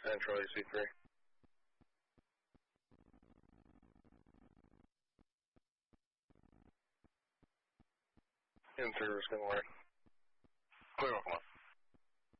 Central AC3. In service, good morning. Clear, come on.